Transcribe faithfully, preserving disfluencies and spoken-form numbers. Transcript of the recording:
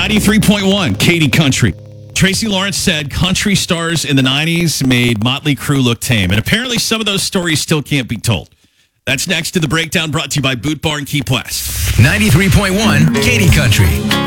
ninety-three point one, Katy Country. Tracy Lawrence said country stars in the nineties made Motley Crue look tame. And apparently some of those stories still can't be told. That's next to the breakdown brought to you by Boot Barn Key West. ninety-three point one, Katy Country.